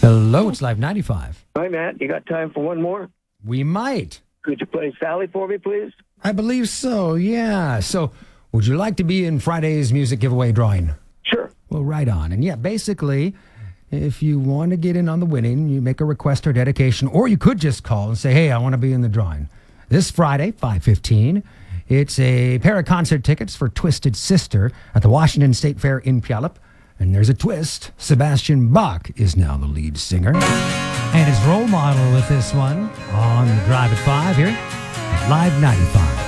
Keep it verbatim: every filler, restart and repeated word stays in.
Hello, it's Live ninety-five. Hi, Matt. You got time for one more? We might. Could you play Sally for me, please? I believe so, yeah. So, would you like to be in Friday's music giveaway drawing? Sure. Well, right on. And yeah, basically, if you want to get in on the winning, you make a request or dedication, or you could just call and say, hey, I want to be in the drawing. This Friday, five fifteen, it's a pair of concert tickets for Twisted Sister at the Washington State Fair in Puyallup. And there's a twist. Sebastian Bach is now the lead singer. And his role model with this one on the Drive at five here at Live ninety-five.